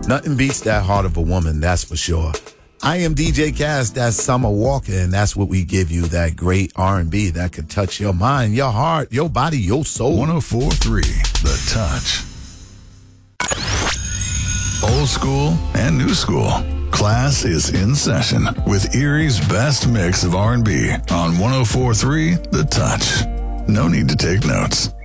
Nothing beats that heart of a woman, that's for sure. I am DJ Cass, that's Summer Walker, and that's what we give you, that great R&B that could touch your mind, your heart, your body, your soul. 104.3 The Touch. Old school and new school. Class is in session with Erie's best mix of R&B on 104.3 The Touch. No need to take notes.